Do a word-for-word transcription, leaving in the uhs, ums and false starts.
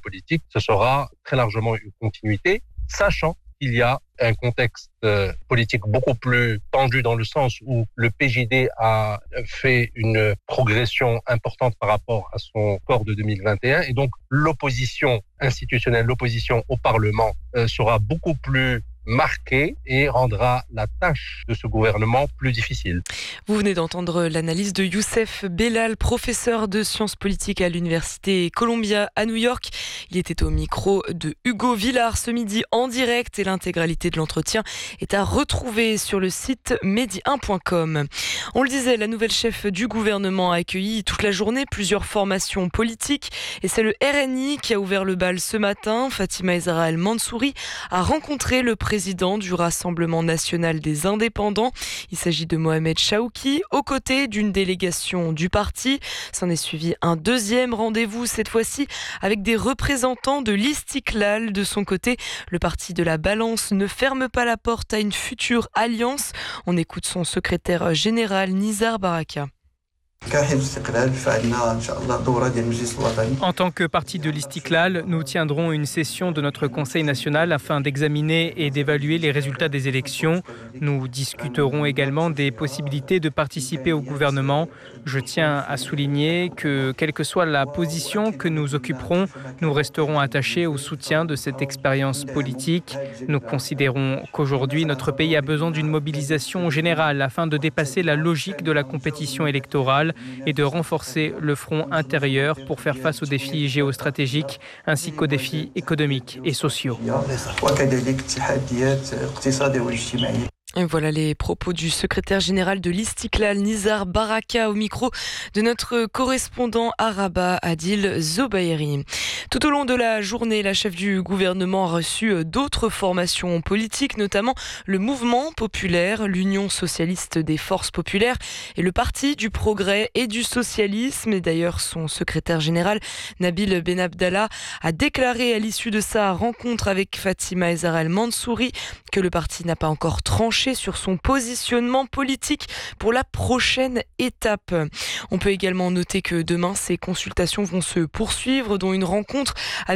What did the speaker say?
politique, ce sera très largement une continuité, sachant qu'il y a un contexte euh, politique beaucoup plus tendu dans le sens où le P J D a fait une progression importante par rapport à son score de deux mille vingt et un et donc l'opposition institutionnelle, l'opposition au Parlement euh, sera beaucoup plus marquée et rendra la tâche de ce gouvernement plus difficile. Vous venez d'entendre l'analyse de Youssef Bellal, professeur de sciences politiques à l'université Columbia à New York. Il était au micro de Hugo Villard ce midi en direct et l'intégralité de l'entretien est à retrouver sur le site medi un point com. On le disait, la nouvelle chef du gouvernement a accueilli toute la journée plusieurs formations politiques et c'est le R N I qui a ouvert le bal ce matin. Fatima Ezra El Mansouri a rencontré le président président du Rassemblement national des indépendants. Il s'agit de Mohamed Chaouki, aux côtés d'une délégation du parti. S'en est suivi un deuxième rendez-vous, cette fois-ci avec des représentants de l'Istiklal. De son côté, le parti de la Balance ne ferme pas la porte à une future alliance. On écoute son secrétaire général Nizar Baraka. En tant que parti de l'Istiklal, nous tiendrons une session de notre Conseil national afin d'examiner et d'évaluer les résultats des élections. Nous discuterons également des possibilités de participer au gouvernement. Je tiens à souligner que, quelle que soit la position que nous occuperons, nous resterons attachés au soutien de cette expérience politique. Nous considérons qu'aujourd'hui, notre pays a besoin d'une mobilisation générale afin de dépasser la logique de la compétition électorale et de renforcer le front intérieur pour faire face aux défis géostratégiques ainsi qu'aux défis économiques et sociaux. Et voilà les propos du secrétaire général de l'Istiklal, Nizar Baraka, au micro de notre correspondant à Rabat, Adil Zobairi. Tout au long de la journée, la chef du gouvernement a reçu d'autres formations politiques, notamment le Mouvement populaire, l'Union socialiste des forces populaires et le Parti du progrès et du socialisme. Et d'ailleurs, son secrétaire général, Nabil Benabdallah, a déclaré à l'issue de sa rencontre avec Fatima Ezra El Mansouri que le parti n'a pas encore tranché sur son positionnement politique pour la prochaine étape. On peut également noter que demain, ces consultations vont se poursuivre, dont une rencontre avec